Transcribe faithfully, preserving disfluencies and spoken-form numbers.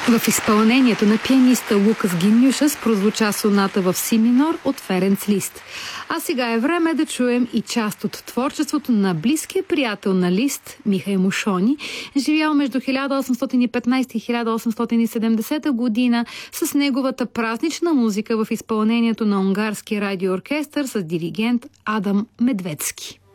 В изпълнението на пианиста Лукас Гинюшас прозвуча соната в си минор от Ференц Лист. А сега е време да чуем и част от творчеството на близкия приятел на Лист, Михай Мошони, живял между хиляда осемстотин и петнадесета и хиляда осемстотин и седемдесета година, с неговата празнична музика в изпълнението на унгарски радиооркестър с диригент Адам Медведски.